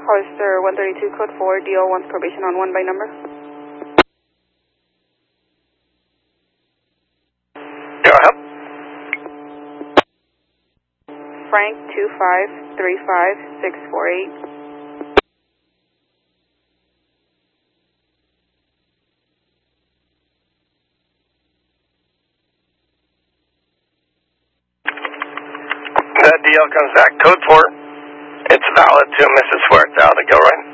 Hollister 132, code 4, DO wants probation on 1 by number. Go ahead. Frank 2535648. That DL comes back. Code 4. It's valid to Mrs. Huerta, the Gilroy.